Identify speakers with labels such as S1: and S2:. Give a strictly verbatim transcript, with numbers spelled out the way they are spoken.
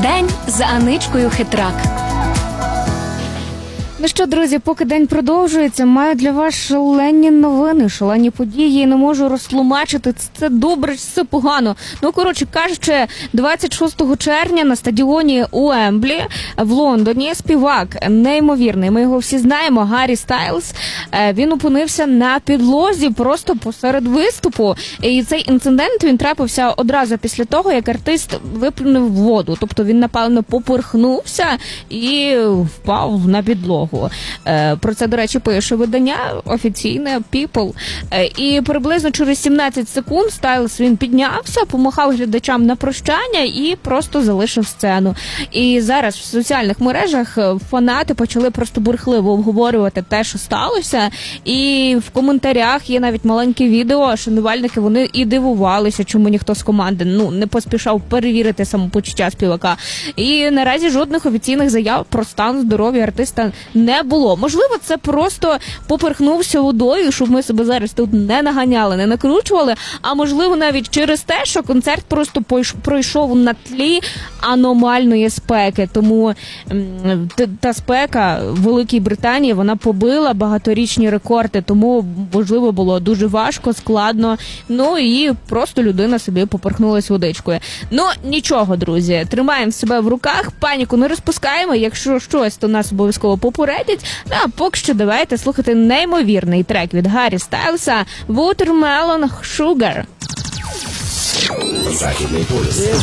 S1: День за Аничкою Хитрак.
S2: Ну що, друзі, поки день продовжується, маю для вас шалені новини, шалені події, і не можу розтлумачити, це добре чи це погано. Ну, коротше кажучи, двадцять шостого червня на стадіоні Уемблі в Лондоні співак неймовірний, ми його всі знаємо, Гаррі Стайлз, він опинився на підлозі просто посеред виступу. І цей інцидент, він трапився одразу після того, як артист виплюнув воду. Тобто він, напевно, поперхнувся і впав на підлогу. Про це, до речі, пише видання офіційне People. І приблизно через сімнадцять секунд Стайлз він піднявся, помахав глядачам на прощання і просто залишив сцену. І зараз в соціальних мережах фанати почали просто бурхливо обговорювати те, що сталося. І в коментарях є навіть маленьке відео, шанувальники, вони і дивувалися, чому ніхто з команди ну не поспішав перевірити самопочуття співака. І наразі жодних офіційних заяв про стан здоров'я артиста не було. Можливо, це просто поперхнувся водою, щоб ми себе зараз тут не наганяли, не накручували, а можливо навіть через те, що концерт просто пройшов на тлі аномальної спеки. Тому м, та спека в Великій Британії, вона побила багаторічні рекорди, тому, можливо, було дуже важко, складно, ну і просто людина собі поперхнулась водичкою. Ну, нічого, друзі, тримаємо себе в руках, паніку не розпускаємо, якщо щось, то нас обов'язково попередять. Ну, а поки що давайте слухати неймовірний трек від Гаррі Стайлса «Watermelon Sugar».
S3: Західний полюс.